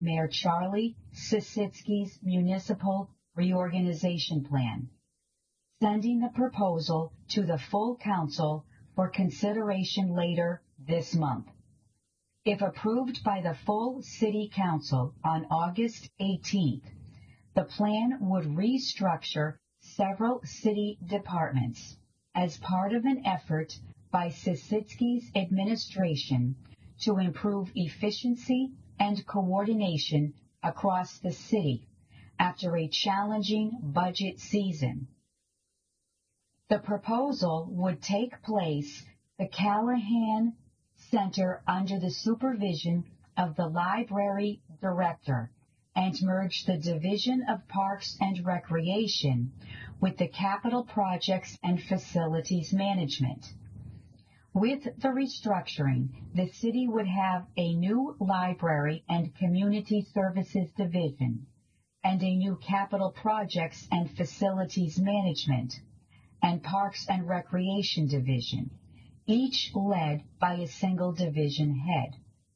Mayor Charlie Sisitsky's municipal reorganization plan, sending the proposal to the full council for consideration later this month. If approved by the full city council on August 18th, the plan would restructure several city departments as part of an effort by Sisitsky's administration to improve efficiency and coordination across the city after a challenging budget season. The proposal would take place the Callahan Center under the supervision of the library director and merge the Division of Parks and Recreation with the Capital Projects and Facilities Management. With the restructuring, the city would have a new Library and Community Services Division and a new Capital Projects and Facilities Management and Parks and Recreation Division, each led by a single division head.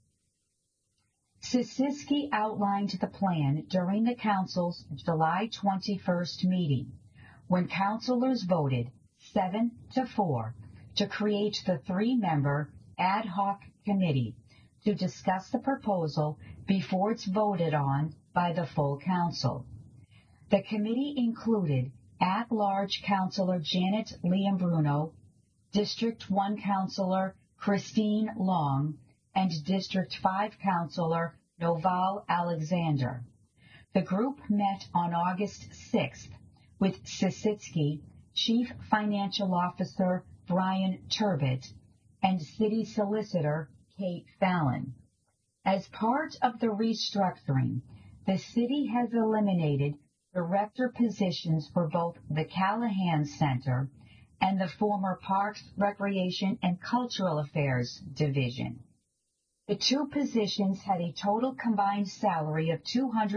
Sisitsky outlined the plan during the council's July 21st meeting, when councilors voted 7-4 to create the 3-member ad hoc committee to discuss the proposal before it's voted on by the full council. The committee included at-large Councilor Janet Liambruno, District 1 Councilor Christine Long, and District 5 Councilor Noval Alexander. The group met on August 6th with Sisitsky, Chief Financial Officer Brian Turbett, and City Solicitor Kate Fallon. As part of the restructuring, the city has eliminated director positions for both the Callahan Center and the former Parks, Recreation, and Cultural Affairs Division. The two positions had a total combined salary of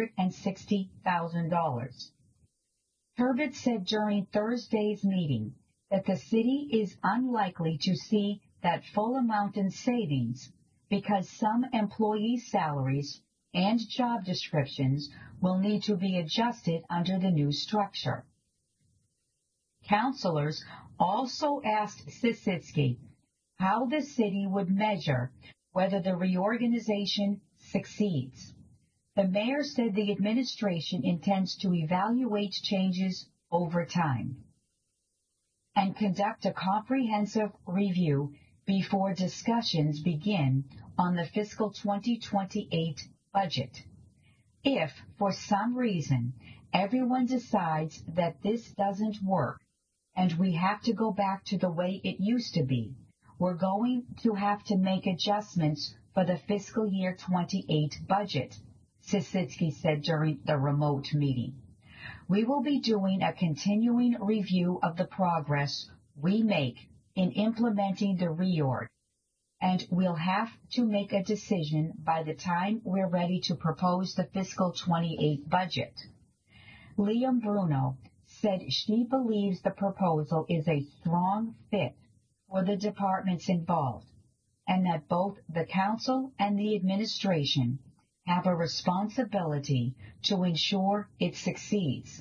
$260,000. Turbett said during Thursday's meeting that the city is unlikely to see that full amount in savings because some employee salaries and job descriptions will need to be adjusted under the new structure. Councilors also asked Sisitsky how the city would measure whether the reorganization succeeds. The mayor said the administration intends to evaluate changes over time and conduct a comprehensive review before discussions begin on the fiscal 2028 budget. If, for some reason, everyone decides that this doesn't work and we have to go back to the way it used to be, we're going to have to make adjustments for the fiscal year 28 budget, Sisitsky said during the remote meeting. We will be doing a continuing review of the progress we make in implementing the reorg, and we'll have to make a decision by the time we're ready to propose the fiscal 28 budget. Liambruno said she believes the proposal is a strong fit for the departments involved, and that both the council and the administration have a responsibility to ensure it succeeds.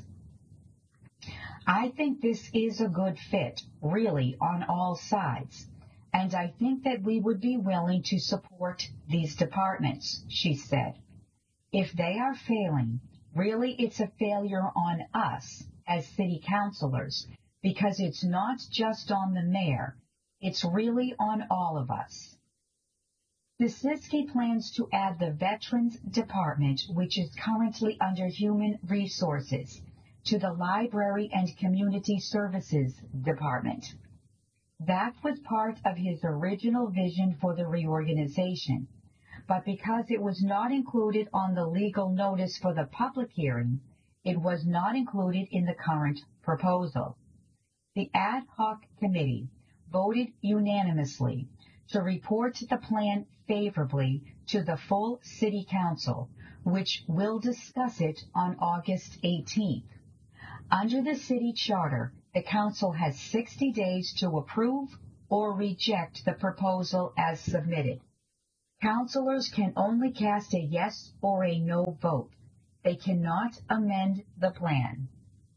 I think this is a good fit, really, on all sides, and I think that we would be willing to support these departments, she said. If they are failing, really it's a failure on us as city councilors, because it's not just on the mayor, it's really on all of us. Sisitsky plans to add the Veterans Department, which is currently under Human Resources, to the Library and Community Services Department. That was part of his original vision for the reorganization, but because it was not included on the legal notice for the public hearing, it was not included in the current proposal. The ad hoc committee voted unanimously to report the plan favorably to the full city council, which will discuss it on August 18th. Under the city charter, the council has 60 days to approve or reject the proposal as submitted. Councilors can only cast a yes or a no vote. They cannot amend the plan.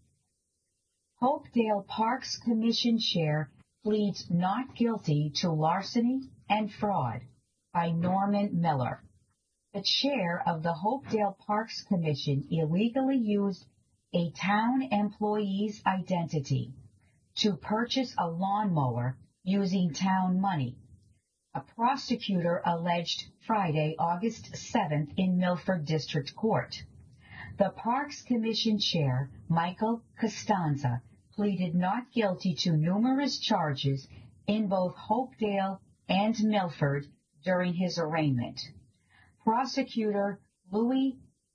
Hopedale Parks Commission Chair pleads not guilty to larceny and fraud by Norman Miller. The chair of the Hopedale Parks Commission illegally used a town employee's identity to purchase a lawnmower using town money. A prosecutor alleged Friday, August 7th in Milford District Court. The Parks Commission Chair, Michael Costanza, pleaded not guilty to numerous charges in both Hopedale and Milford during his arraignment. Prosecutor Louis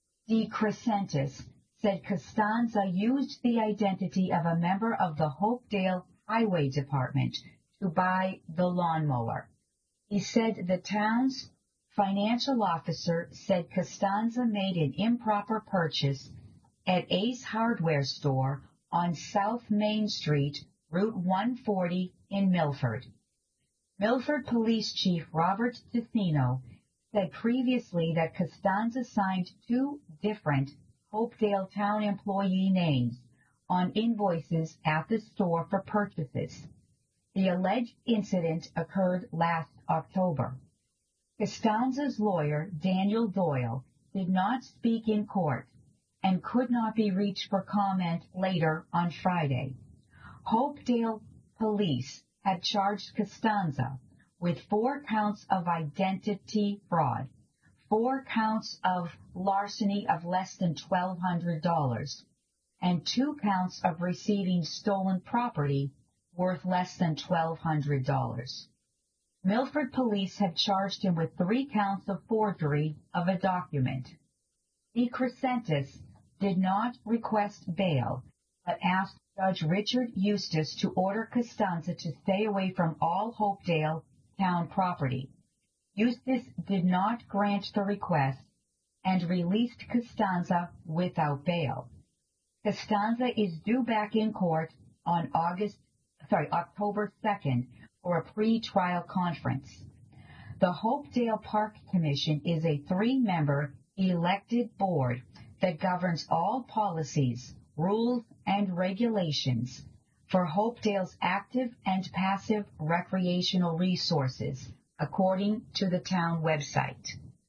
DeCrescentis said Costanza used the identity of a member of the Hopedale Highway Department to buy the lawnmower. He said the town's financial officer said Costanza made an improper purchase at Ace Hardware Store on South Main Street, Route 140 in Milford. Milford Police Chief Robert Ticino said previously that Costanza signed two different Hopedale town employee names on invoices at the store for purchases. The alleged incident occurred last October. Costanza's lawyer, Daniel Doyle, did not speak in court and could not be reached for comment later on Friday. Hopedale police had charged Costanza with 4 counts of identity fraud, 4 counts of larceny of less than $1,200, and 2 counts of receiving stolen property worth less than $1,200. Milford police have charged him with 3 counts of forgery of a document. DeCrescentis did not request bail, but asked Judge Richard Eustace to order Costanza to stay away from all Hopedale town property. Eustace did not grant the request and released Costanza without bail. Costanza is due back in court on October 2nd for a pre-trial conference. The Hopedale Park Commission is a 3-member elected board that governs all policies, rules, and regulations for Hopedale's active and passive recreational resources, according to the town website.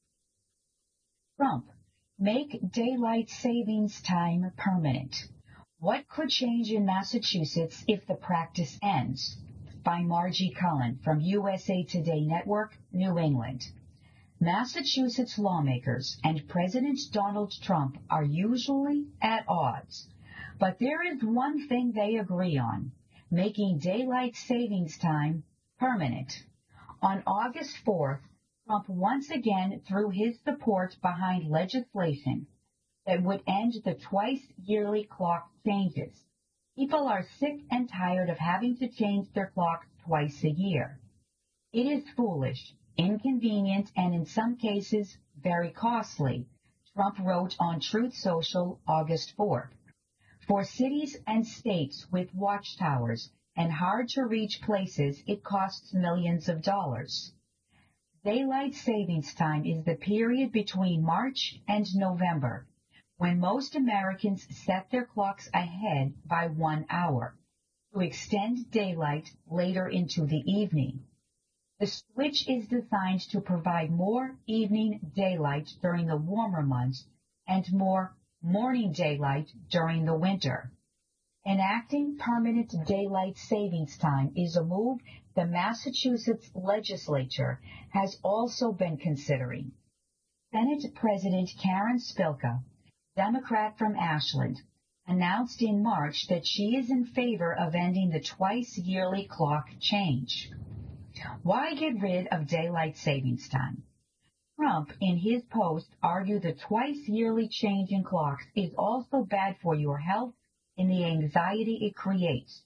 Trump, make daylight savings time permanent. What could change in Massachusetts if the practice ends? By Margie Cullen from USA Today Network, New England. Massachusetts lawmakers and President Donald Trump are usually at odds, but there is one thing they agree on: making daylight savings time permanent. On August 4th, Trump once again threw his support behind legislation that would end the twice-yearly clock changes. People are sick and tired of having to change their clocks twice a year. It is foolish, inconvenient, and in some cases very costly, Trump wrote on Truth Social August 4th. For cities and states with watchtowers and hard-to-reach places, it costs millions of dollars. Daylight savings time is the period between March and November, when most Americans set their clocks ahead by 1 hour to extend daylight later into the evening. The switch is designed to provide more evening daylight during the warmer months and more morning daylight during the winter. Enacting permanent daylight savings time is a move the Massachusetts legislature has also been considering. Senate President Karen Spilka, Democrat from Ashland, announced in March that she is in favor of ending the twice-yearly clock change. Why get rid of daylight savings time? Trump, in his post, argued the twice-yearly change in clocks is also bad for your health and the anxiety it creates.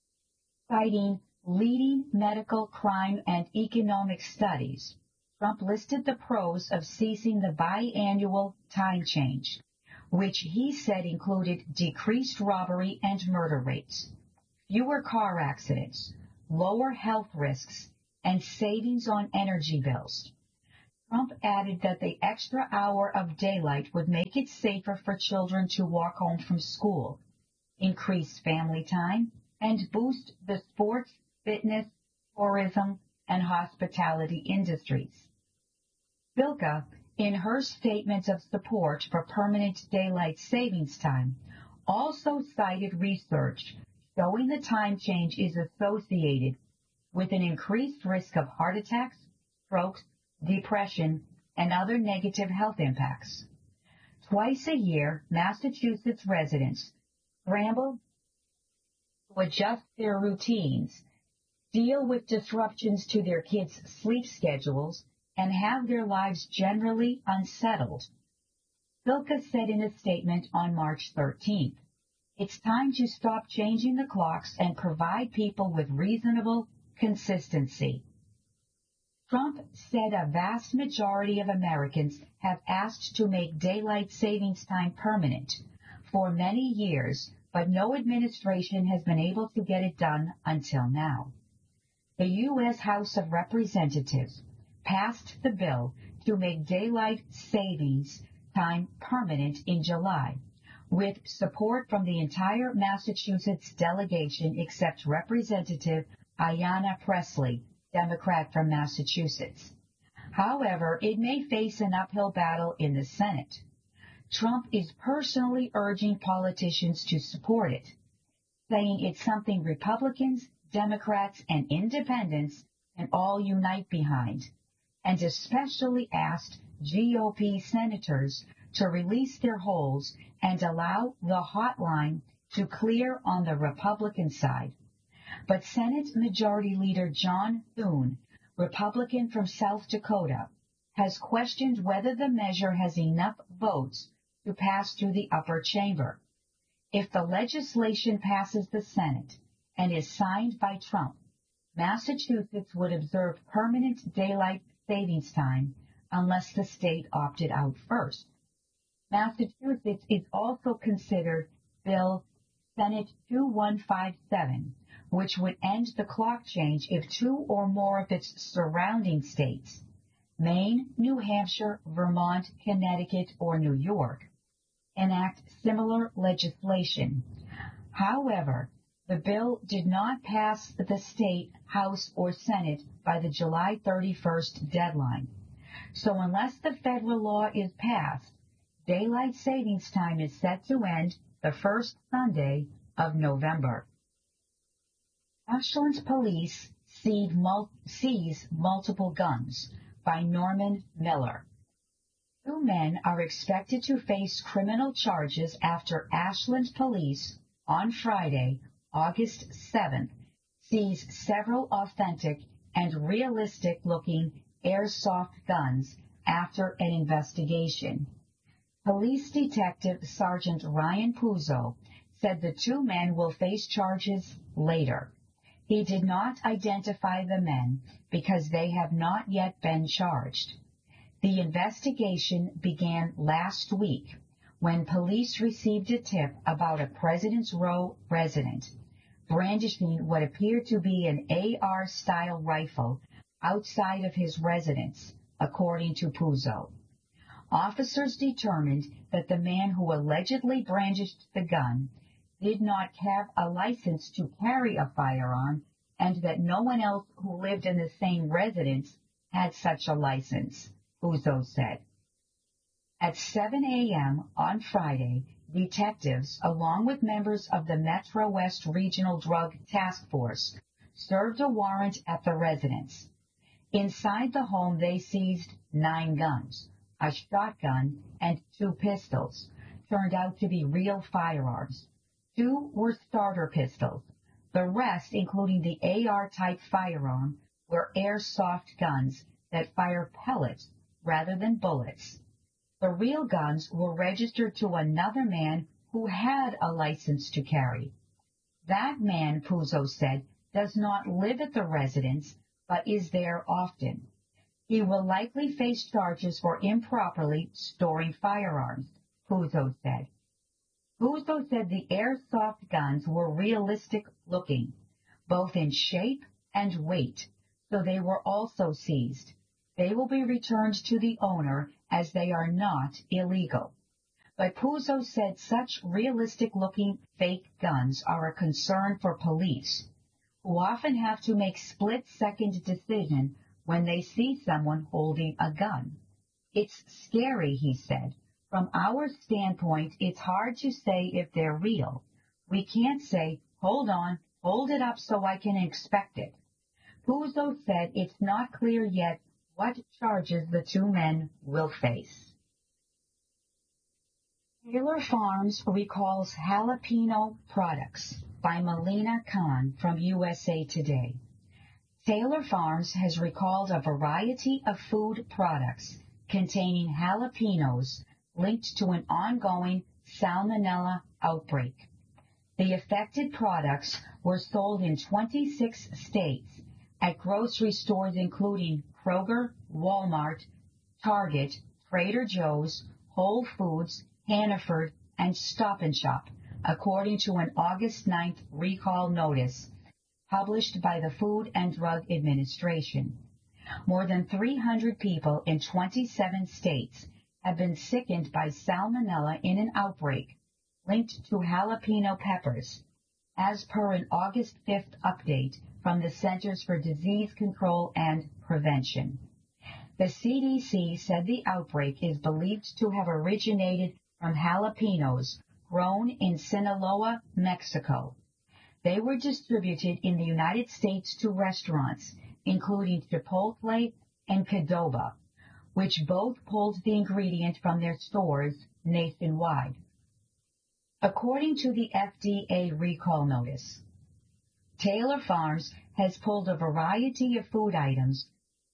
Citing leading medical, crime, and economic studies, Trump listed the pros of ceasing the biannual time change, which he said included decreased robbery and murder rates, fewer car accidents, lower health risks, and savings on energy bills. Trump added that the extra hour of daylight would make it safer for children to walk home from school, increase family time, and boost the sports, fitness, tourism, and hospitality industries. Bilka, in her statement of support for permanent daylight savings time, also cited research showing the time change is associated with an increased risk of heart attacks, strokes, depression, and other negative health impacts. Twice a year, Massachusetts residents scramble to adjust their routines, deal with disruptions to their kids' sleep schedules, and have their lives generally unsettled. Bilka said in a statement on March 13th, "It's time to stop changing the clocks and provide people with reasonable consistency." Trump said a vast majority of Americans have asked to make daylight savings time permanent for many years, but no administration has been able to get it done until now. The U.S. House of Representatives passed the bill to make daylight savings time permanent in July, with support from the entire Massachusetts delegation except Representative Ayanna Pressley, Democrat from Massachusetts. However, it may face an uphill battle in the Senate. Trump is personally urging politicians to support it, saying it's something Republicans, Democrats, and independents can all unite behind, and especially asked GOP senators to release their holds and allow the hotline to clear on the Republican side. But Senate Majority Leader John Thune, Republican from South Dakota, has questioned whether the measure has enough votes to pass through the upper chamber. If the legislation passes the Senate and is signed by Trump, Massachusetts would observe permanent daylight savings time unless the state opted out first. Massachusetts is also considered Bill Senate 2157, which would end the clock change if two or more of its surrounding states, Maine, New Hampshire, Vermont, Connecticut, or New York, enact similar legislation. However, the bill did not pass the state House or Senate by the July 31st deadline. So unless the federal law is passed, daylight savings time is set to end the first Sunday of November. Ashland police seize multiple guns by Norman Miller. Two men are expected to face criminal charges after Ashland police on Friday, August 7th, seized several authentic and realistic-looking airsoft guns after an investigation. Police Detective Sergeant Ryan Puzo said the two men will face charges later. He did not identify the men because they have not yet been charged. The investigation began last week when police received a tip about a President's Row resident brandishing what appeared to be an AR-style rifle outside of his residence, according to Puzo. Officers determined that the man who allegedly brandished the gun did not have a license to carry a firearm and that no one else who lived in the same residence had such a license, Puzo said. At 7 a.m. on Friday, detectives, along with members of the Metro West Regional Drug Task Force, served a warrant at the residence. Inside the home, they seized 9 guns, a shotgun, and 2 pistols, turned out to be real firearms. 2 were starter pistols. The rest, including the AR-type firearm, were airsoft guns that fire pellets rather than bullets. The real guns were registered to another man who had a license to carry. That man, Puzo said, does not live at the residence, but is there often. He will likely face charges for improperly storing firearms, Puzo said. Puzo said the airsoft guns were realistic looking, both in shape and weight, so they were also seized. They will be returned to the owner as they are not illegal. But Puzo said such realistic-looking fake guns are a concern for police, who often have to make split-second decisions when they see someone holding a gun. It's scary, he said. From our standpoint, it's hard to say if they're real. We can't say, hold on, hold it up so I can inspect it. Puzo said it's not clear yet what charges the two men will face. Taylor Farms recalls jalapeno products by Melina Khan from USA Today. Taylor Farms has recalled a variety of food products containing jalapenos linked to an ongoing salmonella outbreak. The affected products were sold in 26 states at grocery stores including Kroger, Walmart, Target, Trader Joe's, Whole Foods, Hannaford, and Stop & Shop, according to an August 9th recall notice published by the Food and Drug Administration. More than 300 people in 27 states have been sickened by salmonella in an outbreak linked to jalapeno peppers, as per an August 5th update from the Centers for Disease Control and Prevention. The CDC said the outbreak is believed to have originated from jalapenos grown in Sinaloa, Mexico. They were distributed in the United States to restaurants, including Chipotle and Qdoba, which both pulled the ingredient from their stores nationwide. According to the FDA recall notice, Taylor Farms has pulled a variety of food items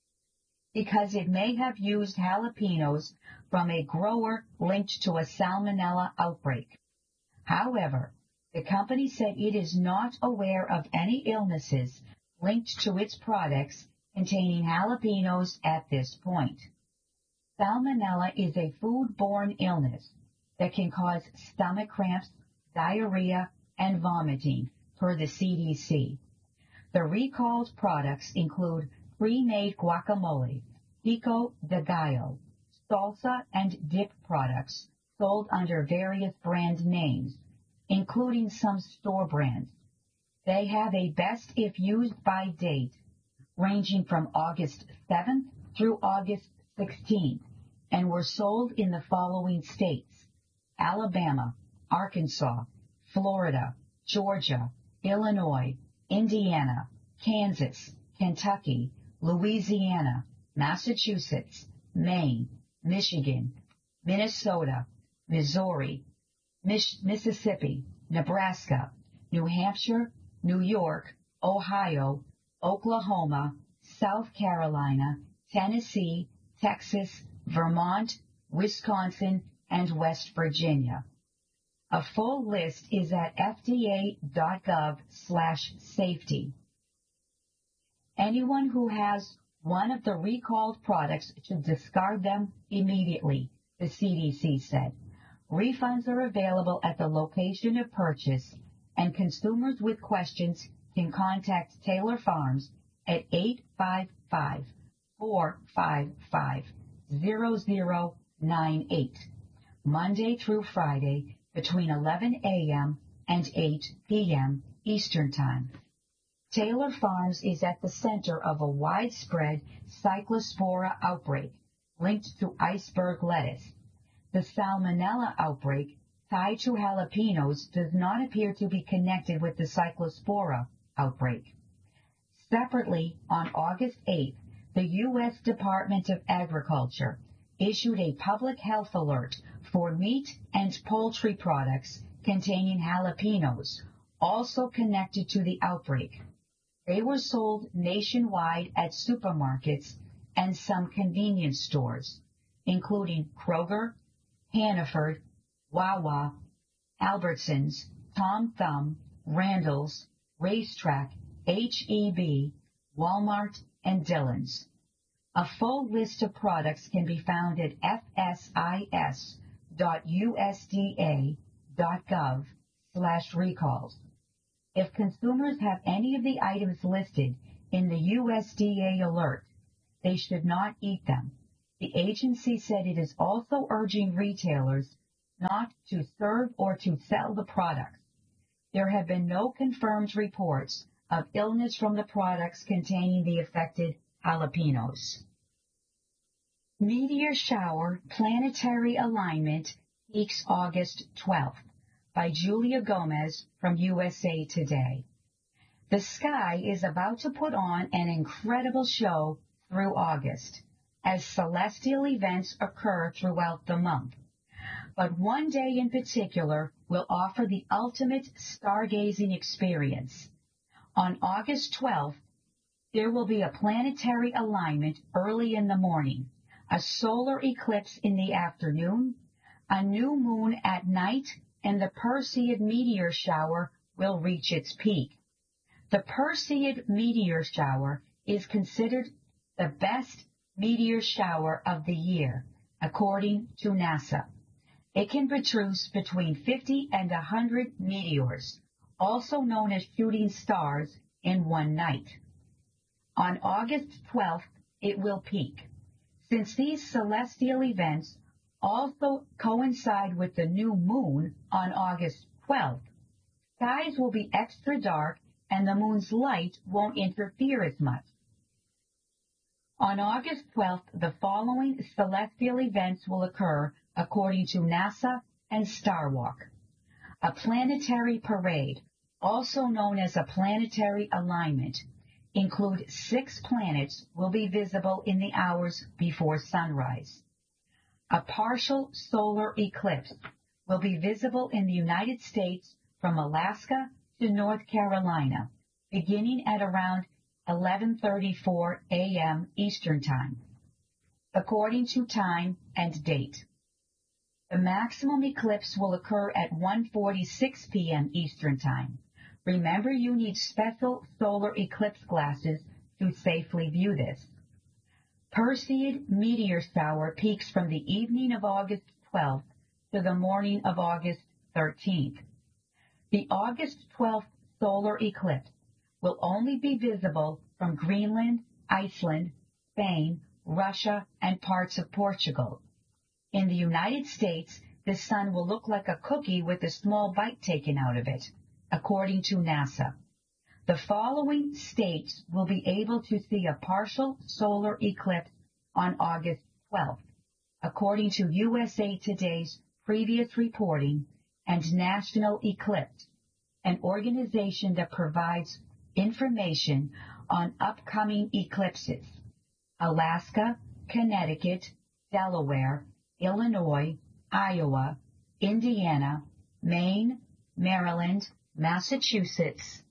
because it may have used jalapenos from a grower linked to a salmonella outbreak. However, the company said it is not aware of any illnesses linked to its products containing jalapenos at this point. Salmonella is a food-borne illness that can cause stomach cramps, diarrhea, and vomiting, per the CDC. The recalled products include pre-made guacamole, pico de gallo, salsa and dip products sold under various brand names, including some store brands. They have a best if used by date ranging from August 7th through August 16th and were sold in the following states: Alabama, Arkansas, Florida, Georgia, Illinois, Indiana, Kansas, Kentucky, Louisiana, Massachusetts, Maine, Michigan, Minnesota, Missouri, Mississippi, Nebraska, New Hampshire, New York, Ohio, Oklahoma, South Carolina, Tennessee, Texas, Vermont, Wisconsin, and West Virginia. A full list is at fda.gov/safety. Anyone who has one of the recalled products should discard them immediately, the CDC said. Refunds are available at the location of purchase, and consumers with questions can contact Taylor Farms at 855-455-0098, Monday through Friday between 11 a.m. and 8 p.m. Eastern Time. Taylor Farms is at the center of a widespread Cyclospora outbreak linked to iceberg lettuce. The salmonella outbreak tied to jalapenos does not appear to be connected with the Cyclospora outbreak. Separately, on August 8th, the U.S. Department of Agriculture issued a public health alert for meat and poultry products containing jalapenos, also connected to the outbreak. They were sold nationwide at supermarkets and some convenience stores, including Kroger, Hannaford, Wawa, Albertsons, Tom Thumb, Randall's, Racetrack, H-E-B, Walmart, and Dillon's. A full list of products can be found at fsis.usda.gov/recalls. If consumers have any of the items listed in the USDA alert, they should not eat them. The agency said it is also urging retailers not to serve or to sell the products. There have been no confirmed reports of illness from the products containing the affected jalapenos. Meteor Shower Planetary Alignment Peaks August 12th by Julia Gomez from USA Today. The sky is about to put on an incredible show through August as celestial events occur throughout the month. But one day in particular will offer the ultimate stargazing experience. On August 12th, there will be a planetary alignment early in the morning, a solar eclipse in the afternoon, a new moon at night, and the Perseid meteor shower will reach its peak. The Perseid meteor shower is considered the best meteor shower of the year, according to NASA. It can produce between 50 and 100 meteors, also known as shooting stars, in one night. On August 12th, it will peak. Since these celestial events also coincide with the new moon on August 12th, skies will be extra dark and the moon's light won't interfere as much. On August 12th, the following celestial events will occur according to NASA and Starwalk. A planetary parade, also known as a planetary alignment, include 6 planets will be visible in the hours before sunrise. A partial solar eclipse will be visible in the United States from Alaska to North Carolina, beginning at around 11:34 a.m. Eastern Time, according to time and date. The maximum eclipse will occur at 1:46 p.m. Eastern Time. Remember, you need special solar eclipse glasses to safely view this. Perseid meteor shower peaks from the evening of August 12th to the morning of August 13th. The August 12th solar eclipse will only be visible from Greenland, Iceland, Spain, Russia, and parts of Portugal. In the United States, the sun will look like a cookie with a small bite taken out of it, according to NASA. The following states will be able to see a partial solar eclipse on August 12th, according to USA Today's previous reporting and National Eclipse, an organization that provides information on upcoming eclipses: Alaska, Connecticut, Delaware, Illinois, Iowa, Indiana, Maine, Maryland, Massachusetts,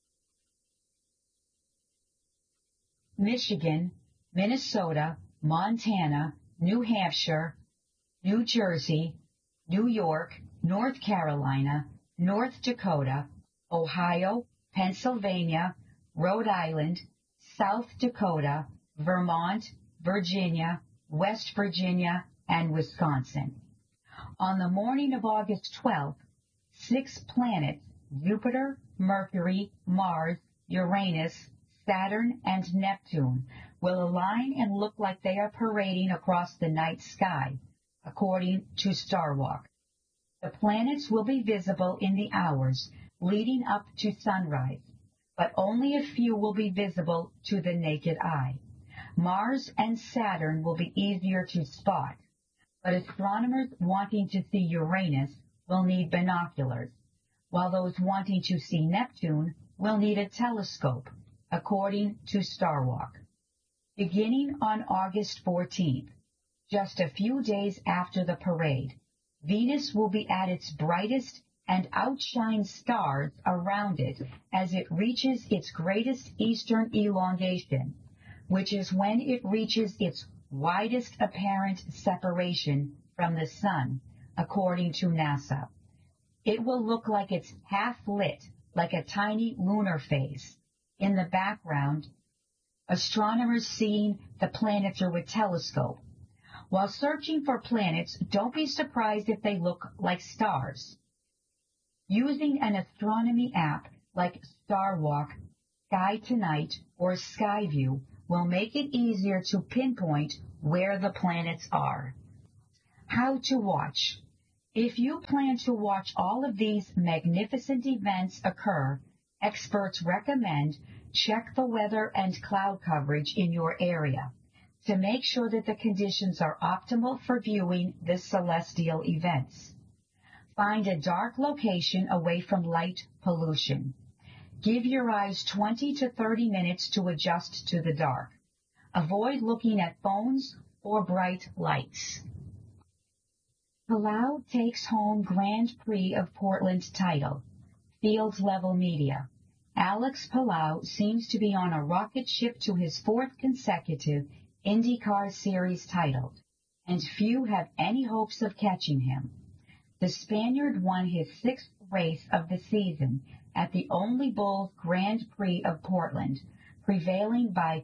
Michigan, Minnesota, Montana, New Hampshire, New Jersey, New York, North Carolina, North Dakota, Ohio, Pennsylvania, Rhode Island, South Dakota, Vermont, Virginia, West Virginia, and Wisconsin. On the morning of August 12th, 6 planets, Jupiter, Mercury, Mars, Uranus, Saturn, and Neptune, will align and look like they are parading across the night sky, according to Starwalk. The planets will be visible in the hours leading up to sunrise, but only a few will be visible to the naked eye. Mars and Saturn will be easier to spot, but astronomers wanting to see Uranus will need binoculars, while those wanting to see Neptune will need a telescope, according to Starwalk. Beginning on August 14th, just a few days after the parade, Venus will be at its brightest and outshine stars around it as it reaches its greatest eastern elongation, which is when it reaches its widest apparent separation from the sun, according to NASA. It will look like it's half lit, like a tiny lunar phase. In the background, astronomers seeing the planet through a telescope. While searching for planets, don't be surprised if they look like stars. Using an astronomy app like Starwalk, Sky Tonight, or Skyview will make it easier to pinpoint where the planets are. How to watch. If you plan to watch all of these magnificent events occur, experts recommend check the weather and cloud coverage in your area to make sure that the conditions are optimal for viewing the celestial events. Find a dark location away from light pollution. Give your eyes 20 to 30 minutes to adjust to the dark. Avoid looking at phones or bright lights. Palau takes home Grand Prix of Portland title. Fields Level Media. Alex Palau seems to be on a rocket ship to his fourth consecutive IndyCar Series title, and few have any hopes of catching him. The Spaniard won his sixth race of the season at the Only Bulls Grand Prix of Portland, prevailing by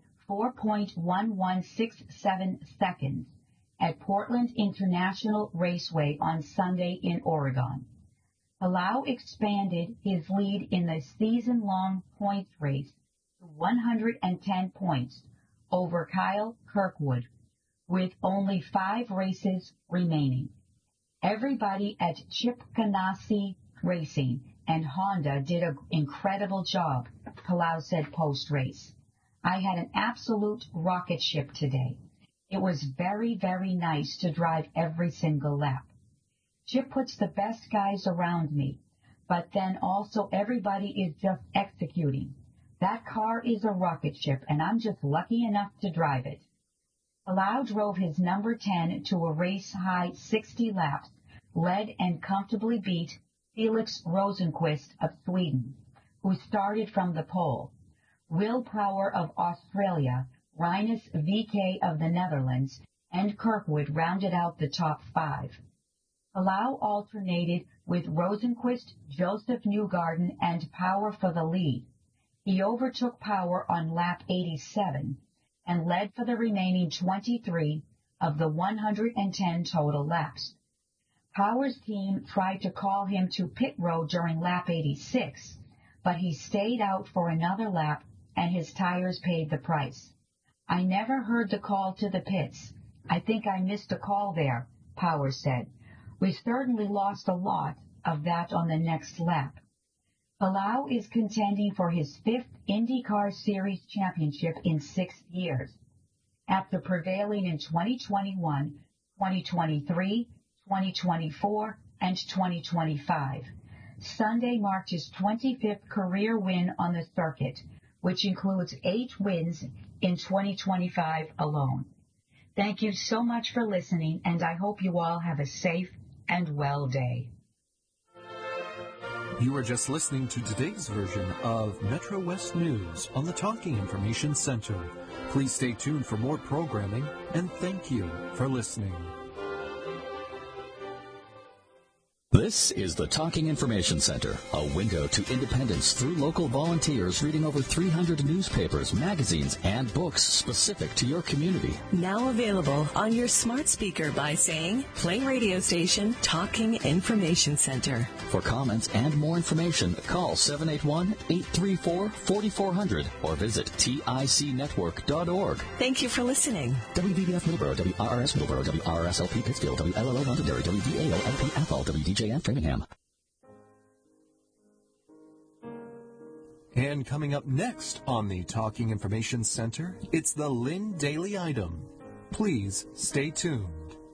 4.1167 seconds at Portland International Raceway on Sunday in Oregon. Palau expanded his lead in the season-long points race to 110 points over Kyle Kirkwood, with only 5 races remaining. Everybody at Chip Ganassi Racing and Honda did an incredible job, Palau said post-race. I had an absolute rocket ship today. It was very, very nice to drive every single lap. Chip puts the best guys around me, but then also everybody is just executing. That car is a rocket ship, and I'm just lucky enough to drive it. Palau drove his number 10 to a race-high 60 laps, led and comfortably beat Felix Rosenqvist of Sweden, who started from the pole. Will Power of Australia, Rinus VK of the Netherlands, and Kirkwood rounded out the top 5. Palau alternated with Rosenqvist, Joseph Newgarden, and Power for the lead. He overtook Power on lap 87 and led for the remaining 23 of the 110 total laps. Power's team tried to call him to pit road during lap 86, but he stayed out for another lap and his tires paid the price. I never heard the call to the pits. I think I missed a call there, Power said. We certainly lost a lot of that on the next lap. Palau is contending for his 5th IndyCar Series championship in 6 years, after prevailing in 2021, 2023, 2024, and 2025. Sunday marked his 25th career win on the circuit, which includes 8 wins in 2025 alone. Thank you so much for listening, and I hope you all have a safe and well day. You are just listening to today's version of Metro West News on the Talking Information Center. Please stay tuned for more programming, and thank you for listening. This is the Talking Information Center, a window to independence through local volunteers reading over 300 newspapers, magazines, and books specific to your community. Now available on your smart speaker by saying, play radio station Talking Information Center. For comments and more information, call 781-834-4400 or visit ticnetwork.org. Thank you for listening. WVBF Middleborough, WRRS Middleborough, WRSLP Pittsfield, WLLO Londonderry, WDAO-LP Athol, WDJN Framingham. And coming up next on the Talking Information Center, it's the Lynn Daily Item. Please stay tuned.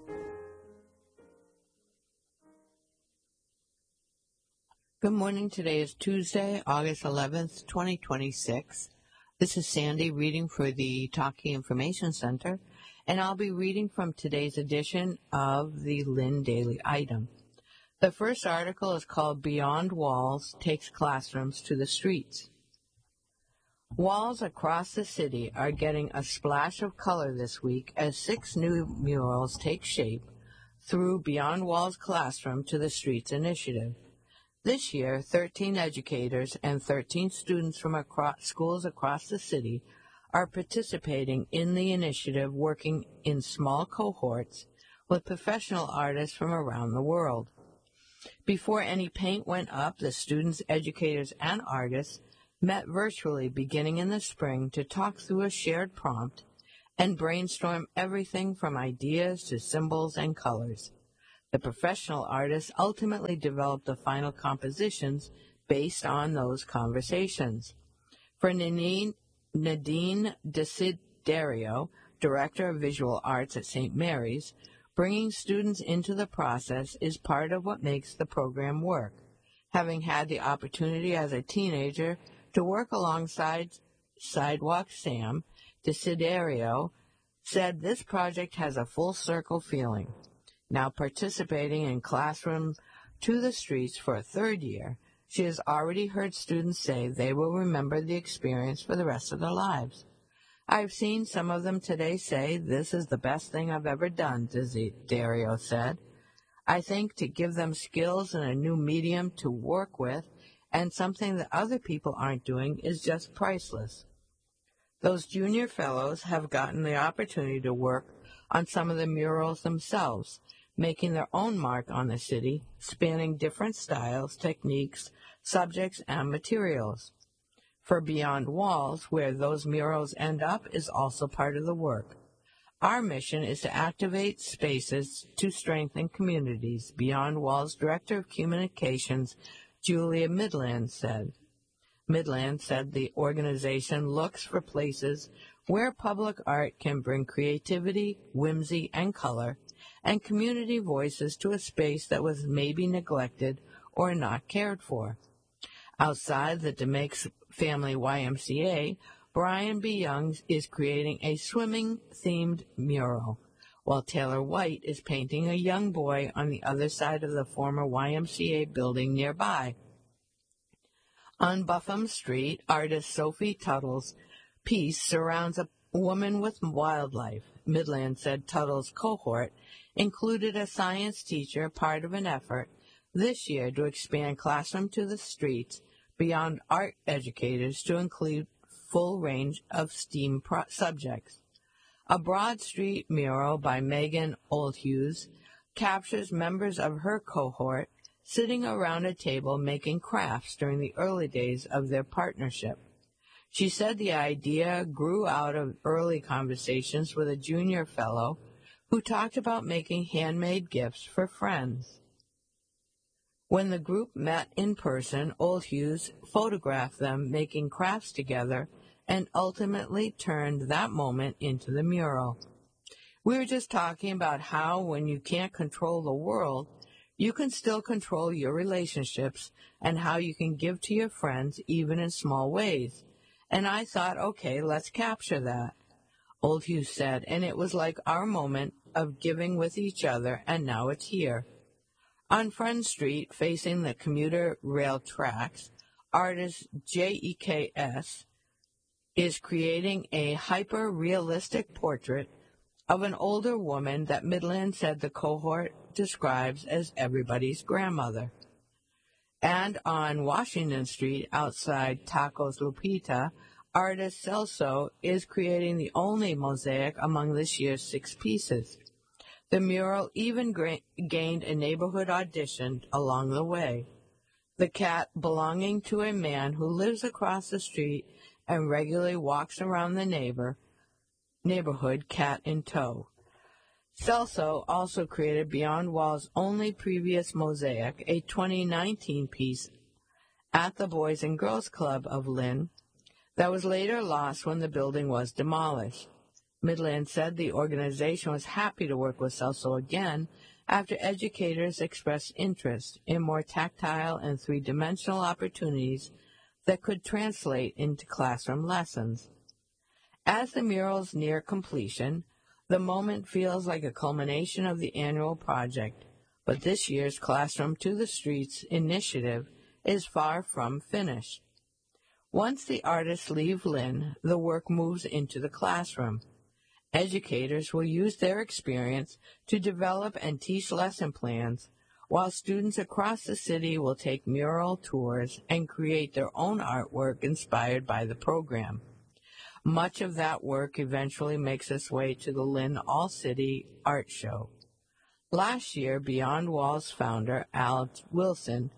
Good morning. Today is Tuesday, August 11th, 2026. This is Sandy reading for the Talking Information Center, and I'll be reading from today's edition of the Lynn Daily Item. The first article is called Beyond Walls Takes Classrooms to the Streets. Walls across the city are getting a splash of color this week as 6 new murals take shape through Beyond Walls Classroom to the Streets initiative. This year, 13 educators and 13 students from schools across the city are participating in the initiative, working in small cohorts with professional artists from around the world. Before any paint went up, the students, educators, and artists met virtually beginning in the spring to talk through a shared prompt and brainstorm everything from ideas to symbols and colors. The professional artists ultimately developed the final compositions based on those conversations. For Nadine Desiderio, Director of Visual Arts at St. Mary's, bringing students into the process is part of what makes the program work. Having had the opportunity as a teenager to work alongside Sidewalk Sam, Desiderio said this project has a full circle feeling. Now participating in Classroom to the Streets for a third year, she has already heard students say they will remember the experience for the rest of their lives. I've seen some of them today say, "This is the best thing I've ever done," Desiderio said. I think to give them skills and a new medium to work with and something that other people aren't doing is just priceless. Those junior fellows have gotten the opportunity to work on some of the murals themselves, making their own mark on the city, spanning different styles, techniques, subjects, and materials. For Beyond Walls, where those murals end up, is also part of the work. Our mission is to activate spaces to strengthen communities, Beyond Walls Director of Communications, Julia Midland said. Midland said the organization looks for places where public art can bring creativity, whimsy, and color, and community voices to a space that was maybe neglected or not cared for. Outside the DeMakes Family YMCA, Brian B. Young is creating a swimming-themed mural, while Taylor White is painting a young boy on the other side of the former YMCA building nearby. On Buffum Street, artist Sophie Tuttle's piece surrounds a woman with wildlife. Midland said Tuttle's cohort included a science teacher, part of an effort this year to expand Classroom to the Streets beyond art educators to include full range of STEAM subjects. A Broad Street mural by Megan Oldhughes captures members of her cohort sitting around a table making crafts during the early days of their partnership. She said the idea grew out of early conversations with a junior fellow who talked about making handmade gifts for friends. When the group met in person, Oldhughes photographed them making crafts together and ultimately turned that moment into the mural. We were just talking about how when you can't control the world, you can still control your relationships and how you can give to your friends even in small ways. And I thought, okay, let's capture that, Oldhughes said, and it was like our moment of giving with each other, and now it's here. On Front Street, facing the commuter rail tracks, artist JEKS is creating a hyper-realistic portrait of an older woman that Midland said the cohort describes as everybody's grandmother. And on Washington Street, outside Tacos Lupita, artist Celso is creating the only mosaic among this year's 6 pieces. The mural even gained a neighborhood audition along the way. The cat belonging to a man who lives across the street and regularly walks around the neighborhood, cat in tow. Celso also created Beyond Walls' only previous mosaic, a 2019 piece at the Boys and Girls Club of Lynn that was later lost when the building was demolished. Midland said the organization was happy to work with Celso again after educators expressed interest in more tactile and three-dimensional opportunities that could translate into classroom lessons. As the murals near completion, the moment feels like a culmination of the annual project, but this year's Classroom to the Streets initiative is far from finished. Once the artists leave Lynn, the work moves into the classroom. Educators will use their experience to develop and teach lesson plans, while students across the city will take mural tours and create their own artwork inspired by the program. Much of that work eventually makes its way to the Lynn All-City Art Show. Last year, Beyond Walls founder Al Wilson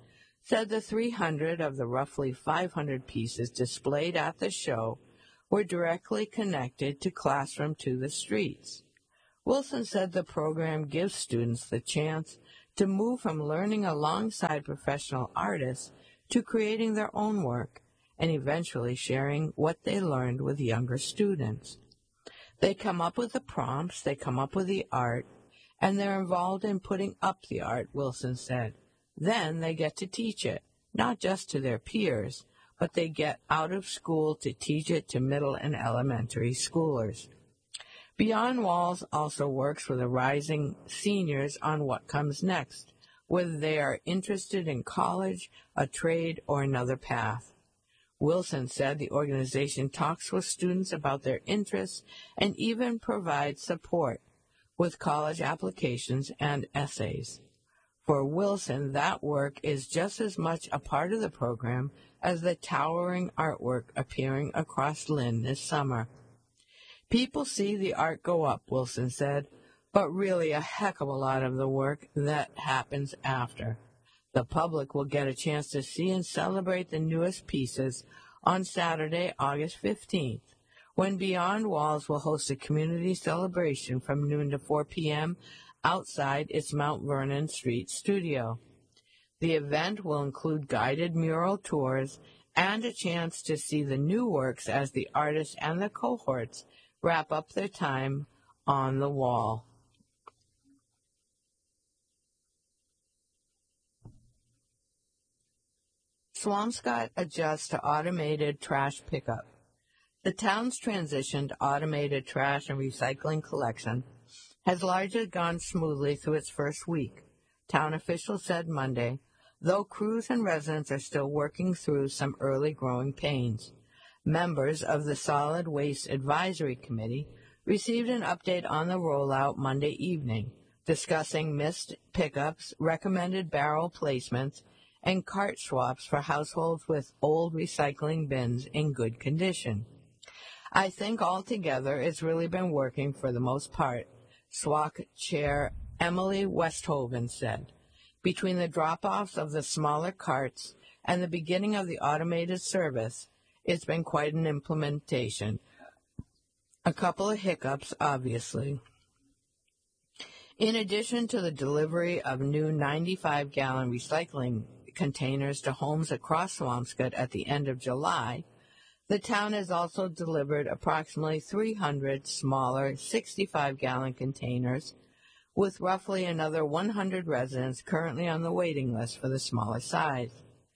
said the 300 of the roughly 500 pieces displayed at the show were directly connected to Classroom to the Streets. Wilson said the program gives students the chance to move from learning alongside professional artists to creating their own work and eventually sharing what they learned with younger students. They come up with the prompts, they come up with the art, and they're involved in putting up the art, Wilson said. Then they get to teach it, not just to their peers, but they get out of school to teach it to middle and elementary schoolers. Beyond Walls also works with the rising seniors on what comes next, whether they are interested in college, a trade, or another path. Wilson said the organization talks with students about their interests and even provides support with college applications and essays. For Wilson, that work is just as much a part of the program as the towering artwork appearing across Lynn this summer. People see the art go up, Wilson said, but really a heck of a lot of the work that happens after. The public will get a chance to see and celebrate the newest pieces on Saturday, August 15th, when Beyond Walls will host a community celebration from noon to 4 p.m. outside its Mount Vernon Street studio. The event will include guided mural tours and a chance to see the new works as the artists and the cohorts wrap up their time on the wall. Swampscott adjusts to automated trash pickup. The town's transition to automated trash and recycling collection has largely gone smoothly through its first week, town officials said Monday, though crews and residents are still working through some early growing pains. Members of the Solid Waste Advisory Committee received an update on the rollout Monday evening, discussing missed pickups, recommended barrel placements, and cart swaps for households with old recycling bins in good condition. I think altogether it's really been working for the most part, SWAC Chair Emily Westhoven said. Between the drop-offs of the smaller carts and the beginning of the automated service, it's been quite an implementation. A couple of hiccups, obviously. In addition to the delivery of new 95-gallon recycling containers to homes across Swampscott at the end of July, the town has also delivered approximately 300 smaller 65-gallon containers, with roughly another 100 residents currently on the waiting list for the smaller size.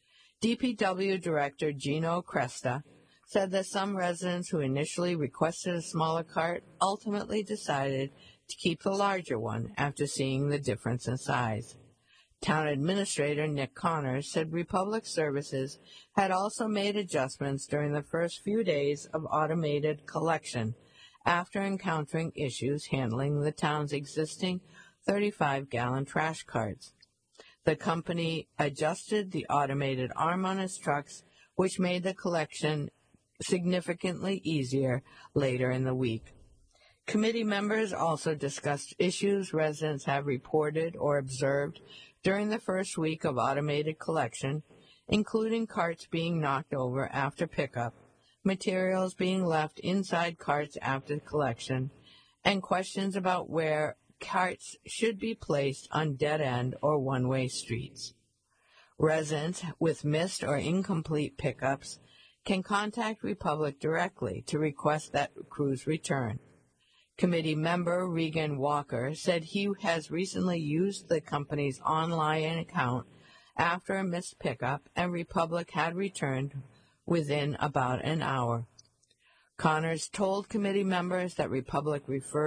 DPW Director Gino Cresta said that some residents who initially requested a smaller cart ultimately decided to keep the larger one after seeing the difference in size. Town Administrator Nick Connors said Republic Services had also made adjustments during the first few days of automated collection after encountering issues handling the town's existing 35-gallon trash carts. The company adjusted the automated arm on its trucks, which made the collection significantly easier later in the week. Committee members also discussed issues residents have reported or observed during the first week of automated collection, including carts being knocked over after pickup, materials being left inside carts after collection, and questions about where carts should be placed on dead-end or one-way streets. Residents with missed or incomplete pickups can contact Republic directly to request that crews return. Committee member Regan Walker said he has recently used the company's online account after a missed pickup, and Republic had returned within about an hour. Connors told committee members that Republic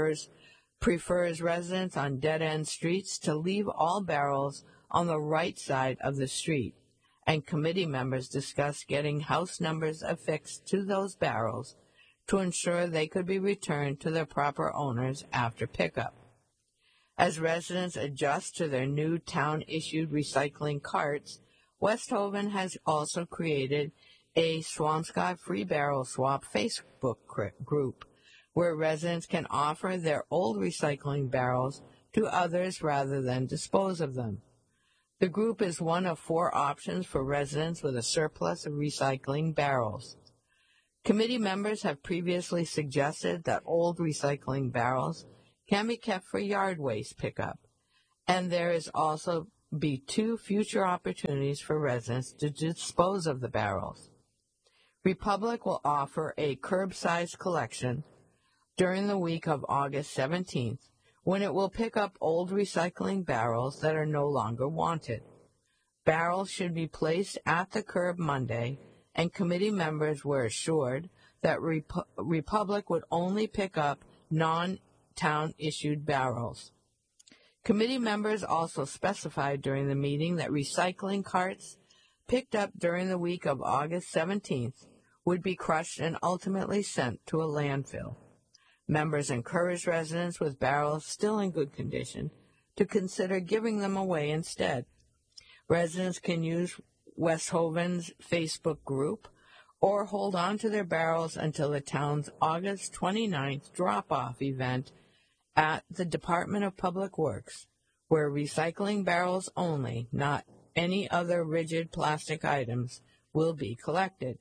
prefers residents on dead-end streets to leave all barrels on the right side of the street, and committee members discussed getting house numbers affixed to those barrels to ensure they could be returned to their proper owners after pickup. As residents adjust to their new town-issued recycling carts, Westhoven has also created a Swampscott Free Barrel Swap Facebook group, where residents can offer their old recycling barrels to others rather than dispose of them. The group is one of 4 options for residents with a surplus of recycling barrels. Committee members have previously suggested that old recycling barrels can be kept for yard waste pickup, and there is also be 2 future opportunities for residents to dispose of the barrels. Republic will offer a curbside collection during the week of August 17th, when it will pick up old recycling barrels that are no longer wanted. Barrels should be placed at the curb Monday, and committee members were assured that Republic would only pick up non-town-issued barrels. Committee members also specified during the meeting that recycling carts picked up during the week of August 17th would be crushed and ultimately sent to a landfill. Members encouraged residents with barrels still in good condition to consider giving them away instead. Residents can use Westhoven's Facebook group or hold on to their barrels until the town's August 29th drop-off event at the Department of Public Works, where recycling barrels only, not any other rigid plastic items, will be collected.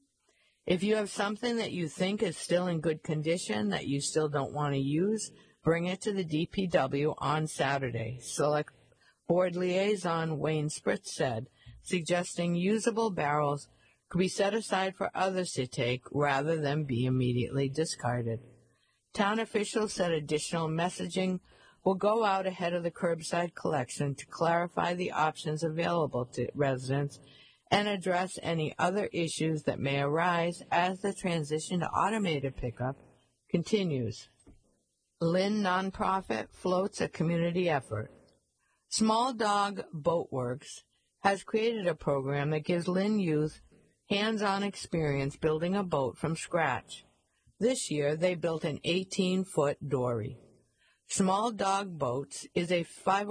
If you have something that you think is still in good condition that you still don't want to use, bring it to the DPW on Saturday, Select Board Liaison Wayne Spritz said, suggesting usable barrels could be set aside for others to take rather than be immediately discarded. Town officials said additional messaging will go out ahead of the curbside collection to clarify the options available to residents and address any other issues that may arise as the transition to automated pickup continues. Lynn Nonprofit floats a community effort. Small Dog Boat Works has created a program that gives Lynn youth hands-on experience building a boat from scratch. This year, they built an 18-foot dory. Small Dog Boats is a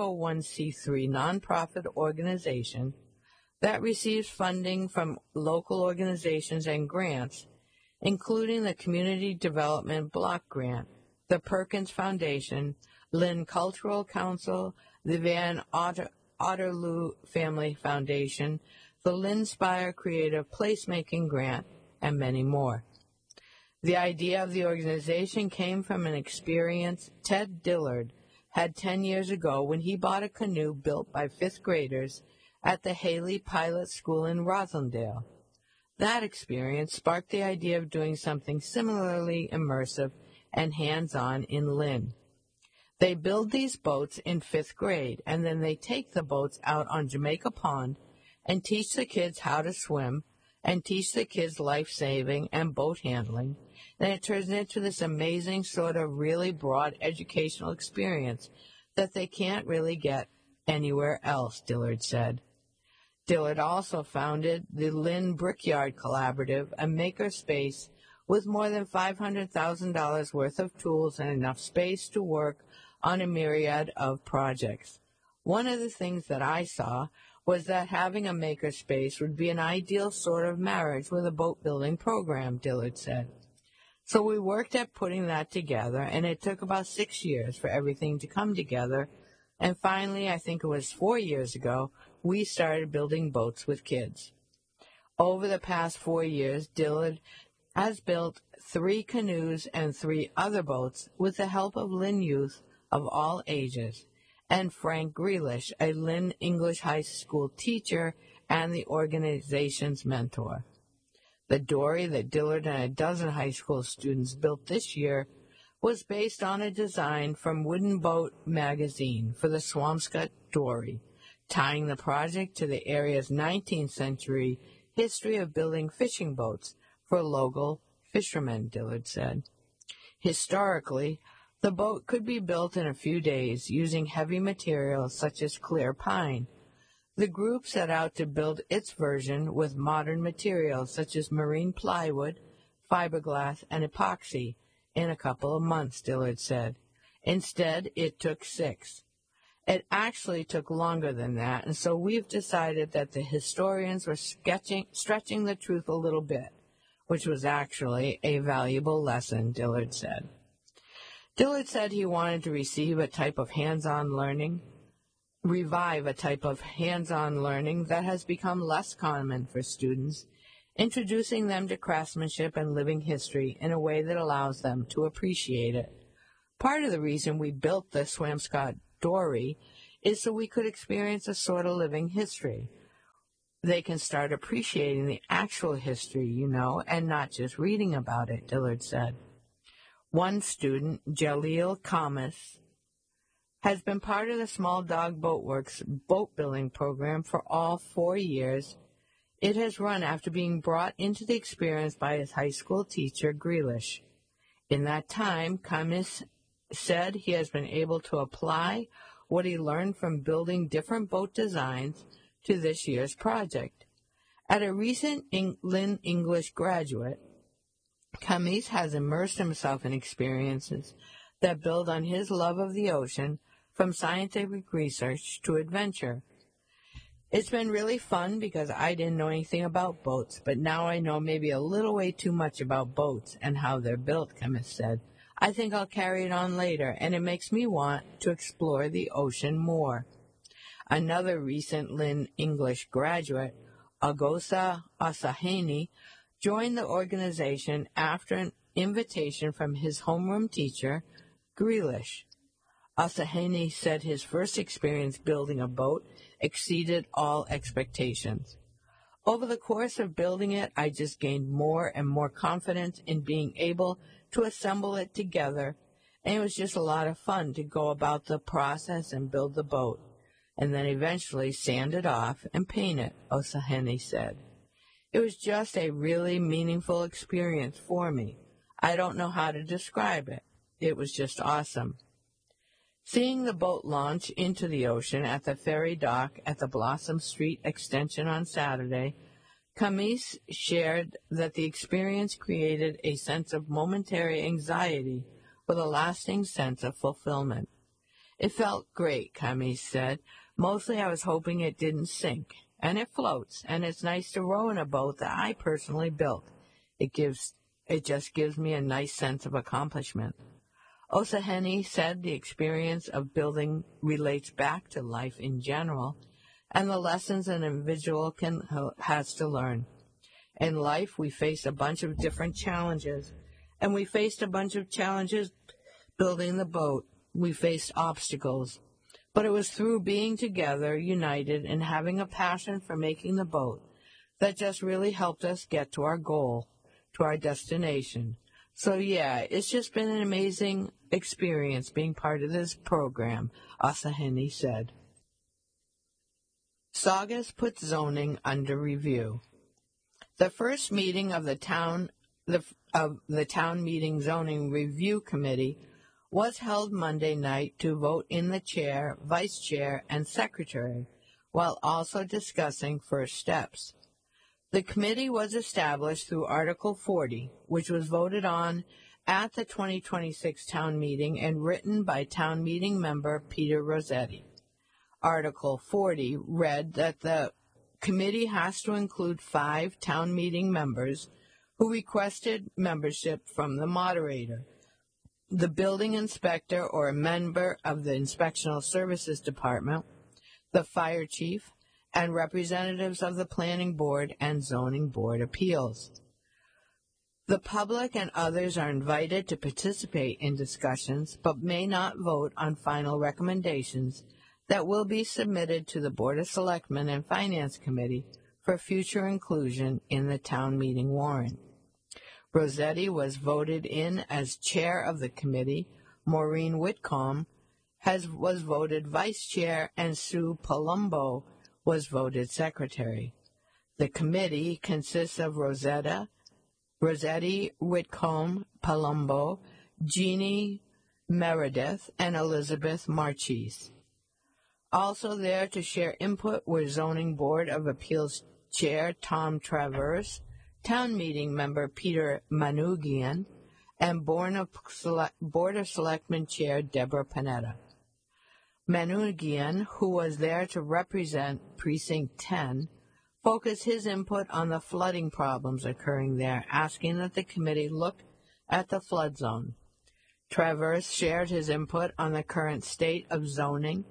501c3 nonprofit organization that receives funding from local organizations and grants, including the Community Development Block Grant, the Perkins Foundation, Lynn Cultural Council, the Van Otterloo Family Foundation, the Lynn Spire Creative Placemaking Grant, and many more. The idea of the organization came from an experience Ted Dillard had 10 years ago when he bought a canoe built by 5th graders at the Haley Pilot School in Roslindale. That experience sparked the idea of doing something similarly immersive and hands-on in Lynn. They build these boats in 5th grade, and then they take the boats out on Jamaica Pond and teach the kids how to swim and teach the kids life-saving and boat handling. And it turns into this amazing sort of really broad educational experience that they can't really get anywhere else, Dillard said. Dillard also founded the Lynn Brickyard Collaborative, a maker space with more than $500,000 worth of tools and enough space to work on a myriad of projects. One of the things that I saw was that having a maker space would be an ideal sort of marriage with a boat building program, Dillard said. So we worked at putting that together, and it took about 6 years for everything to come together. And finally, I think it was 4 years ago, we started building boats with kids. Over the past 4 years, Dillard has built 3 canoes and 3 other boats with the help of Lynn youth of all ages, and Frank Grealish, a Lynn English High School teacher and the organization's mentor. The dory that Dillard and a dozen high school students built this year was based on a design from Wooden Boat magazine for the Swampscott dory, tying the project to the area's 19th century history of building fishing boats for local fishermen, Dillard said. Historically, the boat could be built in a few days using heavy materials such as clear pine. The group set out to build its version with modern materials such as marine plywood, fiberglass, and epoxy in a couple of months, Dillard said. Instead, it took 6. It actually took longer than that, and so we've decided that the historians were stretching the truth a little bit, which was actually a valuable lesson, Dillard said. Dillard said he wanted to receive a type of hands-on learning revive a type of hands-on learning that has become less common for students, introducing them to craftsmanship and living history in a way that allows them to appreciate it. Part of the reason we built the Swampscott Dory is so we could experience a sort of living history. They can start appreciating the actual history, and not just reading about it, Dillard said. One student, Jaleel Kamas, has been part of the Small Dog Boatworks boat building program for all 4 years. It has run after being brought into the experience by his high school teacher, Grealish. In that time, Kamas said he has been able to apply what he learned from building different boat designs to this year's project. At a recent Lynn English graduate, Kamis has immersed himself in experiences that build on his love of the ocean, from scientific research to adventure. It's been really fun because I didn't know anything about boats, but now I know maybe a little way too much about boats and how they're built, Kamis said. I think I'll carry it on later, and it makes me want to explore the ocean more. Another recent Lynn English graduate, Agosa Asaheni, joined the organization after an invitation from his homeroom teacher, Grealish. Asaheni said his first experience building a boat exceeded all expectations. Over the course of building it, I just gained more and more confidence in being able to assemble it together, and it was just a lot of fun to go about the process and build the boat, and then eventually sand it off and paint it, Asaheni said. It was just a really meaningful experience for me. I don't know how to describe it. It was just awesome. Seeing the boat launch into the ocean at the ferry dock at the Blossom Street extension on Saturday, Kamis shared that the experience created a sense of momentary anxiety with a lasting sense of fulfillment. It felt great, Kamis said. Mostly I was hoping it didn't sink, and it floats, and it's nice to row in a boat that I personally built. It just gives me a nice sense of accomplishment. Asaheni said the experience of building relates back to life in general and the lessons an individual has to learn. In life, we face a bunch of different challenges, and we faced a bunch of challenges building the boat. We faced obstacles, but it was through being together, united, and having a passion for making the boat that just really helped us get to our goal, to our destination. So, yeah, it's just been an amazing experience being part of this program, Asaheni said. Saugus puts zoning under review. The first meeting of the town meeting zoning review committee was held Monday night to vote in the chair, vice chair, and secretary, while also discussing first steps. The committee was established through Article 40, which was voted on at the 2026 town meeting and written by town meeting member Peter Rossetti. Article 40 read that the committee has to include 5 town meeting members who requested membership from the moderator, the building inspector or a member of the Inspectional Services Department, the fire chief, and representatives of the Planning Board and Zoning Board Appeals. The public and others are invited to participate in discussions, but may not vote on final recommendations that will be submitted to the Board of Selectmen and Finance Committee for future inclusion in the town meeting warrant. Rossetti was voted in as chair of the committee. Maureen Whitcomb was voted vice chair, and Sue Palumbo was voted secretary. The committee consists of Rossetti, Whitcomb, Palumbo, Jeannie Meredith, and Elizabeth Marchese. Also there to share input were Zoning Board of Appeals Chair Tom Travers, Town Meeting Member Peter Manoogian, and Board of Selectmen Chair Deborah Panetta. Manoogian, who was there to represent Precinct 10, focused his input on the flooding problems occurring there, asking that the committee look at the flood zone. Travers shared his input on the current state of zoning,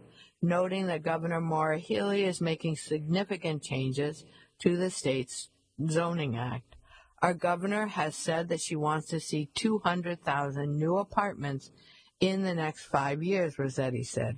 noting that Governor Maura Healey is making significant changes to the state's zoning act. Our governor has said that she wants to see 200,000 new apartments in the next 5 years, Rossetti said.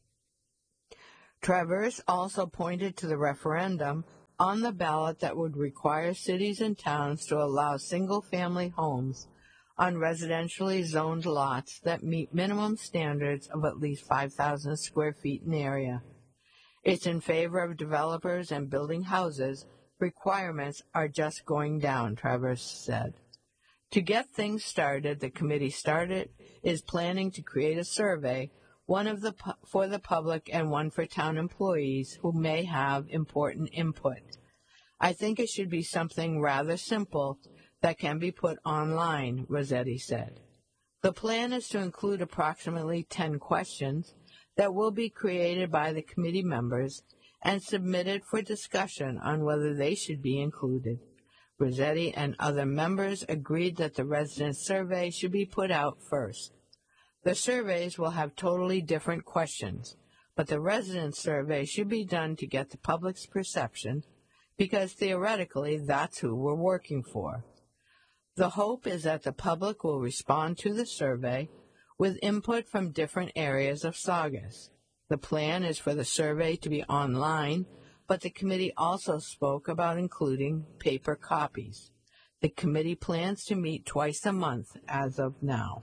Traverse also pointed to the referendum on the ballot that would require cities and towns to allow single-family homes on residentially zoned lots that meet minimum standards of at least 5,000 square feet in area. It's in favor of developers and building houses. Requirements are just going down, Traverse said. To get things started, the committee is planning to create a survey, one for the public and one for town employees who may have important input. I think it should be something rather simple that can be put online, Rossetti said. The plan is to include approximately 10 questions that will be created by the committee members and submitted for discussion on whether they should be included. Rossetti and other members agreed that the resident survey should be put out first. The surveys will have totally different questions, but the resident survey should be done to get the public's perception, because theoretically that's who we're working for. The hope is that the public will respond to the survey with input from different areas of Saugus. The plan is for the survey to be online, but the committee also spoke about including paper copies. The committee plans to meet twice a month as of now.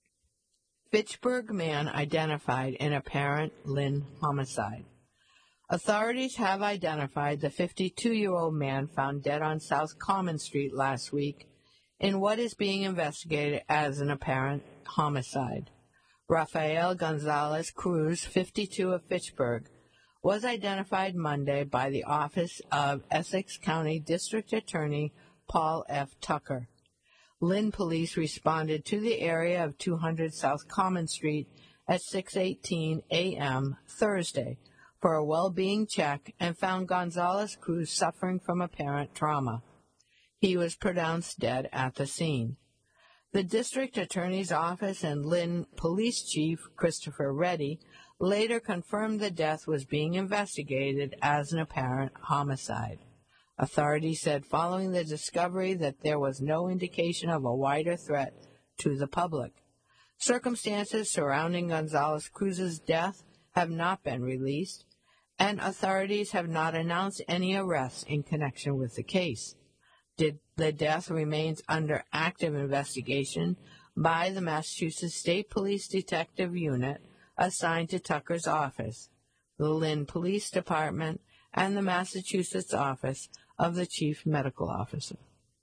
Fitchburg man identified in apparent Lynn homicide. Authorities have identified the 52-year-old man found dead on South Common Street last week in what is being investigated as an apparent homicide. Rafael Gonzalez Cruz, 52 of Fitchburg, was identified Monday by the Office of Essex County District Attorney Paul F. Tucker. Lynn police responded to the area of 200 South Common Street at 6:18 a.m. Thursday for a well-being check and found Gonzalez Cruz suffering from apparent trauma. He was pronounced dead at the scene. The district attorney's office and Lynn police chief Christopher Reddy later confirmed the death was being investigated as an apparent homicide. Authorities said following the discovery that there was no indication of a wider threat to the public. Circumstances surrounding Gonzalez Cruz's death have not been released, and authorities have not announced any arrests in connection with the case. The death remains under active investigation by the Massachusetts State Police Detective Unit assigned to Tucker's office, the Lynn Police Department, and the Massachusetts Office of the Chief Medical Officer.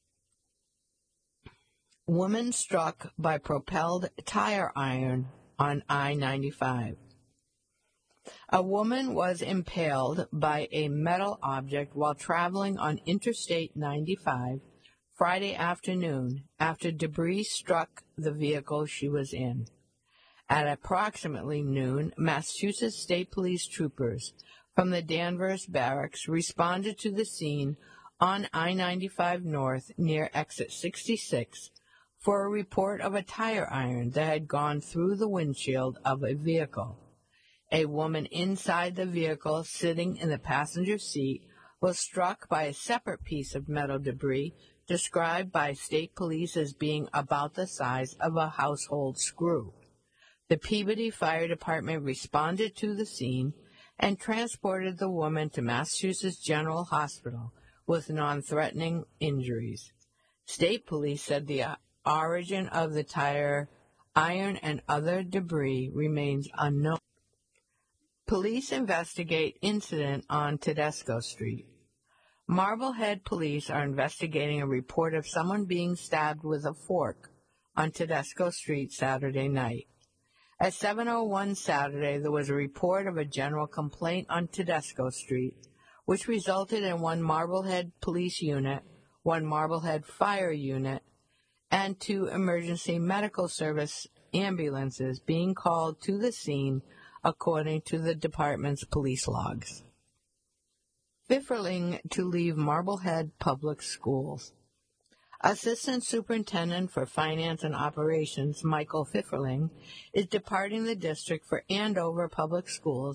Woman struck by propelled tire iron on I-95. A woman was impaled by a metal object while traveling on Interstate 95 Friday afternoon after debris struck the vehicle she was in. At approximately noon, Massachusetts State Police troopers from the Danvers Barracks responded to the scene on I-95 North near exit 66 for a report of a tire iron that had gone through the windshield of a vehicle. A woman inside the vehicle, sitting in the passenger seat, was struck by a separate piece of metal debris described by state police as being about the size of a household screw. The Peabody Fire Department responded to the scene and transported the woman to Massachusetts General Hospital with non-threatening injuries. State police said the origin of the tire iron and other debris remains unknown. Police investigate incident on Tedesco Street. Marblehead police are investigating a report of someone being stabbed with a fork on Tedesco Street Saturday night. At 7:01 Saturday, there was a report of a general complaint on Tedesco Street, which resulted in one Marblehead police unit, one Marblehead fire unit, and 2 emergency medical service ambulances being called to the scene, according to the department's police logs. Pfifferling to leave Marblehead Public Schools. Assistant Superintendent for Finance and Operations Michael Pfifferling is departing the district for Andover Public Schools,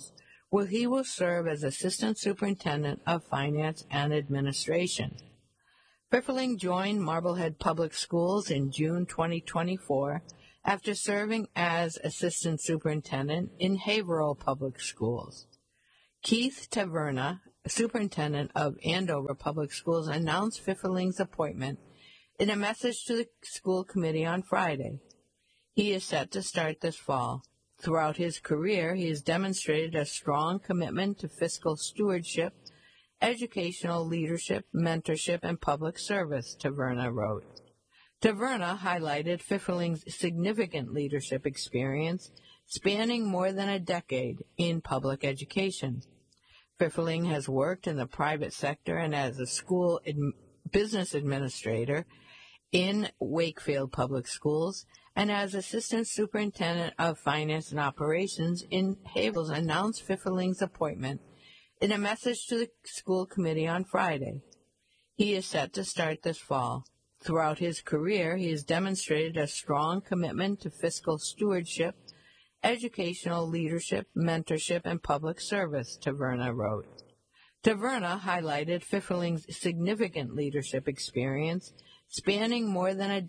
where he will serve as Assistant Superintendent of Finance and Administration. Pfifferling joined Marblehead Public Schools in June 2024 after serving as Assistant Superintendent in Haverhill Public Schools. Keith Taverna, Superintendent of Andover Public Schools, announced Pfifferling's appointment in a message to the school committee on Friday. He is set to start this fall. Throughout his career, he has demonstrated a strong commitment to fiscal stewardship, educational leadership, mentorship, and public service, Taverna wrote. Taverna highlighted Pfifferling's significant leadership experience spanning more than a decade in public education. Pfifferling has worked in the private sector and as a school business administrator in Wakefield Public Schools and as Assistant Superintendent of Finance and Operations in Haverhill. Announced Pfifferling's appointment in a message to the school committee on Friday. He is set to start this fall. Throughout his career, he has demonstrated a strong commitment to fiscal stewardship, educational leadership, mentorship, and public service, Taverna wrote. Taverna highlighted Pfifferling's significant leadership experience spanning more than a